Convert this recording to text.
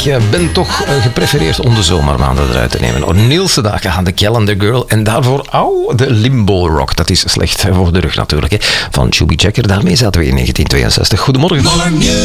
ben toch geprefereerd om de zomermaanden eruit te nemen. O'Neill'se dagen aan de Calendar Girl. En daarvoor, de Limbo Rock. Dat is slecht voor de rug natuurlijk. Van Chubby Checker. Daarmee zaten we in 1962. Goedemorgen.